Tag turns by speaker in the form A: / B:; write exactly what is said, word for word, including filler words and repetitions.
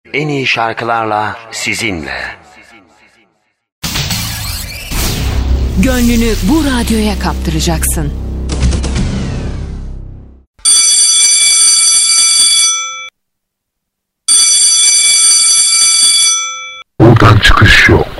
A: en iyi şarkılarla sizinle.
B: Gönlünü bu radyoya kaptıracaksın.
C: Buradan çıkış yok.